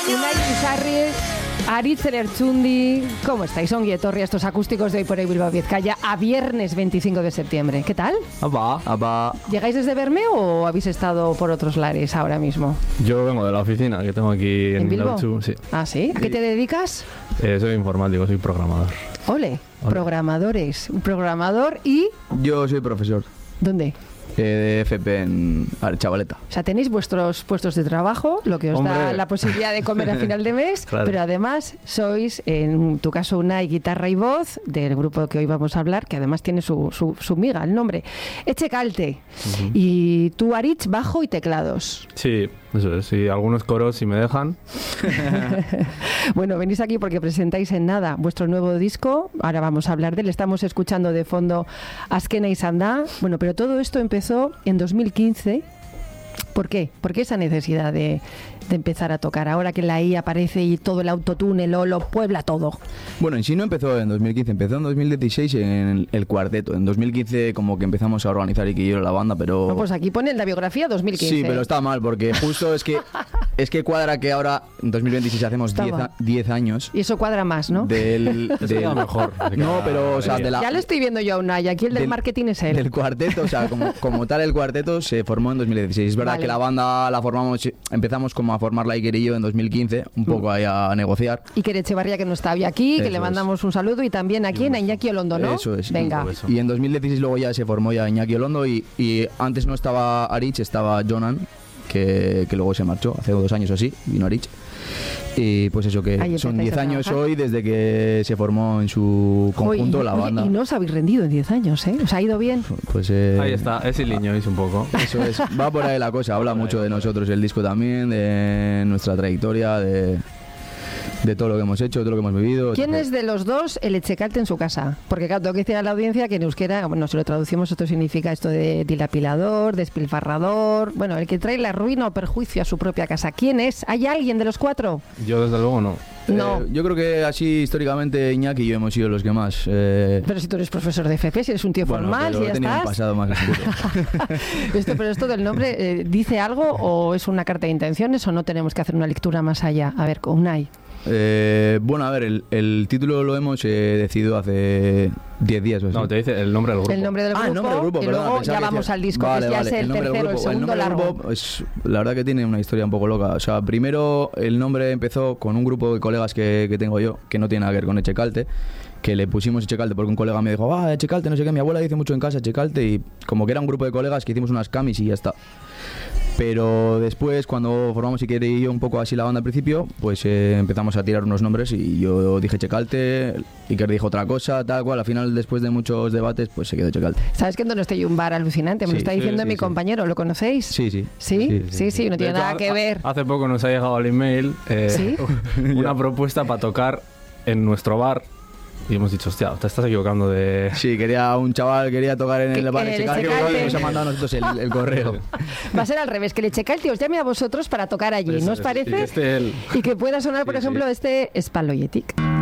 Unai Izarri, Aritz Lertxundi, ¿cómo estáis? Ongi etorri a estos acústicos de Hoy por Hoy Bilbao Vizcaya a viernes 25 de septiembre. ¿Qué tal? Apa. ¿Llegáis desde Bermeo o habéis estado por otros lares ahora mismo? Yo vengo de la oficina que tengo aquí en Bilbao. Lertxu, sí. ¿Ah, sí? ¿A qué te dedicas? Soy informático, soy programador. Ole, programadores. Un programador y... Yo soy profesor ¿Dónde? de FP en Chavaleta. O sea, tenéis vuestros puestos de trabajo, lo que os da la posibilidad de comer a final de mes, Claro. pero además sois, en tu caso, Unai, guitarra y voz del grupo que hoy vamos a hablar, que además tiene su miga, el nombre, Etxekalte. Y tú, Aritz, bajo y teclados. Sí, eso es. Sí, algunos coros si me dejan. Bueno, venís aquí porque presentáis en nada vuestro nuevo disco. Ahora vamos a hablar de él. Estamos escuchando de fondo Azkena izan da. Bueno, pero todo esto empezó en 2015. ¿Por qué? ¿Por qué esa necesidad de empezar a tocar? Ahora que la I aparece y todo el autotune, lo puebla todo. Bueno, en sí no empezó en 2015, empezó en 2016 en el cuarteto. En 2015 como que empezamos a organizar y que yo la banda, pero... No, pues aquí pone en la biografía 2015. Sí, pero está mal porque justo es que cuadra que ahora en 2026 hacemos Está 10 años Y eso cuadra más, ¿no? del... Queda mejor. No, pero o sea, de la... Ya lo estoy viendo yo a Unai. Aquí el del marketing es él. Del cuarteto, o sea, como tal el cuarteto se formó en 2016. Es verdad Vale. que la banda la formamos, empezamos como a formarla Iker y yo en 2015, un poco ahí a negociar. Iker Echevarría, que no está hoy aquí, que Eso le es. mandamos un saludo, y también aquí en Iñaki Olondo, ¿no? Eso es. Venga. Eso. Y en 2016 luego ya se formó ya Iñaki Olondo y antes no estaba Aritz, estaba Jonan, que luego se marchó, hace 2 años o así, vino Aritz. Y pues eso, que Ahí son empezáis 10 a años trabajar. hoy desde que se formó en su conjunto la banda. Y no os habéis rendido en 10 años, ¿eh? ¿Os ha ido bien? Pues Ahí está, es el niño, es un poco. Eso es, va por ahí la cosa, habla mucho de nosotros el disco también, de nuestra trayectoria, de todo lo que hemos hecho, de todo lo que hemos vivido. ¿Quién es de los dos el Etxekalte en su casa? Porque claro, tengo que decir a la audiencia que en euskera, bueno, si lo traducimos, esto significa esto de dilapilador, despilfarrador, bueno, el que trae la ruina o perjuicio a su propia casa. ¿Quién es? ¿Hay alguien de los 4? Yo desde luego no. No. Yo creo que así históricamente Iñaki y yo hemos sido los que más... Pero si tú eres profesor de FP, si eres un tío formal, pero si ya he tenido un estás. pasado más oscuro. Pero esto del nombre, ¿dice algo o es una carta de intenciones o no tenemos que hacer una lectura más allá? A ver, Unai. Bueno, a ver, el título lo hemos decidido hace 10 días o así. No, te dice el nombre del grupo. El nombre del grupo, El nombre del grupo, y perdona, luego pensaba ya que vamos decía- al disco, Vale, que ya vale, es el nombre del tercero, el grupo. segundo nombre del largo. grupo es, la verdad que tiene una historia un poco loca. O sea, primero el nombre empezó con un grupo de colegas que tengo yo, que no tiene nada que ver con Etxekalte, que le pusimos Etxekalte porque un colega me dijo, Etxekalte, no sé qué, mi abuela dice mucho en casa Etxekalte, y como que era un grupo de colegas que hicimos unas camis y ya está. Pero después, cuando formamos Iker y yo un poco así la banda al principio, pues empezamos a tirar unos nombres y yo dije Etxekalte, Iker dijo otra cosa, tal cual. Al final, después de muchos debates, pues se quedó Etxekalte. ¿Sabes que en donde estoy un bar alucinante? Me lo Sí, está diciendo sí, mi sí. compañero, ¿lo conocéis? Sí, sí. Sí, no tiene De nada hecho, que ver. Hace poco nos ha llegado al email ¿Sí? una propuesta para tocar en nuestro bar. Y hemos dicho, hostia, te estás equivocando de... Sí, un chaval quería tocar en el bar en el Etxekalte, Etxekalte. y nos ha mandado a nosotros el correo. Va a ser al revés, que le Etxekalte os llame a vosotros para tocar allí, ¿no os Eso, parece? y que esté él. Y que pueda sonar, por Sí, ejemplo, sí. este Spaloyetic.